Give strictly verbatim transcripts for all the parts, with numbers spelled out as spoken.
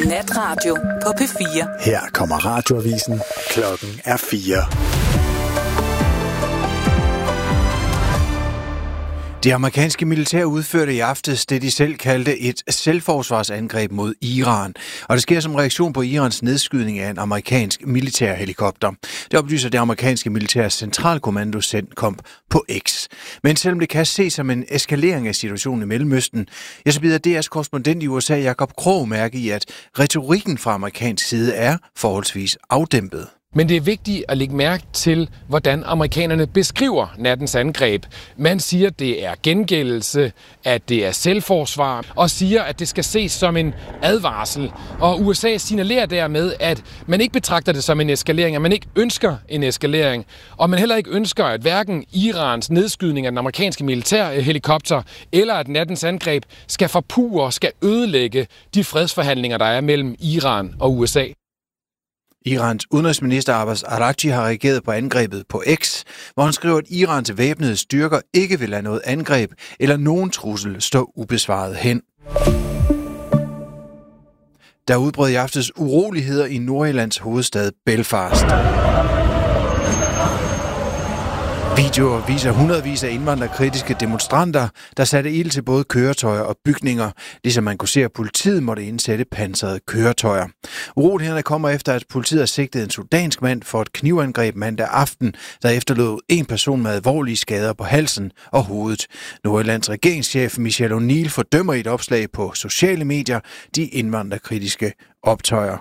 Natradio på P fire. Her kommer radioavisen. Klokken er fire. Det amerikanske militær udførte i aftes det, de selv kaldte et selvforsvarsangreb mod Iran. Og det sker som reaktion på Irans nedskydning af en amerikansk militærhelikopter. Det oplyser det amerikanske militærs centralkommando CENTCOM på X. Men selvom det kan ses som en eskalering af situationen i Mellemøsten, ja, så bider D R's korrespondent i U S A, Jakob Krog, mærke i, at retorikken fra amerikansk side er forholdsvis afdæmpet. Men det er vigtigt at lægge mærke til, hvordan amerikanerne beskriver nattens angreb. Man siger, at det er gengældelse, at det er selvforsvar, og siger, at det skal ses som en advarsel. Og U S A signalerer dermed, at man ikke betragter det som en eskalering, at man ikke ønsker en eskalering, og man heller ikke ønsker, at hverken Irans nedskydning af den amerikanske militærhelikopter eller at nattens angreb skal forpurre, skal ødelægge de fredsforhandlinger, der er mellem Iran og U S A. Irans udenrigsminister Abbas Araghchi har reageret på angrebet på X, hvor han skriver, at Irans væbnede styrker ikke vil lade noget angreb eller nogen trussel stå ubesvaret hen. Der udbrød i aftes uroligheder i Nordirlands hovedstad Belfast. Videoer viser hundredvis af indvandrerkritiske demonstranter, der satte ild til både køretøjer og bygninger, ligesom man kunne se, at politiet måtte indsætte pansrede køretøjer. Urolighederne kommer efter, at politiet har sigtet en sudansk mand for et knivangreb mandag aften, der efterlod en person med alvorlige skader på halsen og hovedet. Nordjyllands regeringschef Michel O'Neill fordømmer i et opslag på sociale medier de indvandrerkritiske optøjer.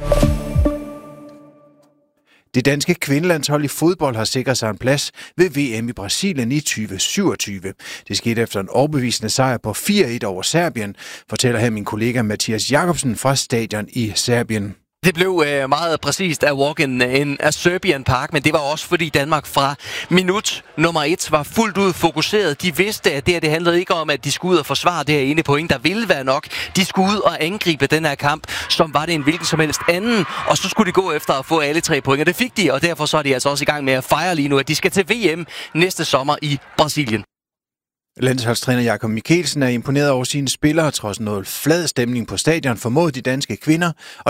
Det danske kvindelandshold i fodbold har sikret sig en plads ved V M i Brasilien i tyve syvogtyve. Det skete efter en overbevisende sejr på fire et over Serbien, fortæller her min kollega Mathias Jacobsen fra stadion i Serbien. Det blev øh, meget præcist af walk-in in a Serbian Park, men det var også fordi Danmark fra minut nummer et var fuldt ud fokuseret. De vidste, at det her det handlede ikke om, at de skulle ud og forsvare det her ene point, der ville være nok. De skulle ud og angribe den her kamp, som var det en hvilken som helst anden, og så skulle de gå efter at få alle tre point, og det fik de, og derfor så er de altså også i gang med at fejre lige nu, at de skal til V M næste sommer i Brasilien. Landsholdstræner Jakob Mikkelsen er imponeret over sine spillere, trods noget flad stemning på stadion formåede de danske kvinder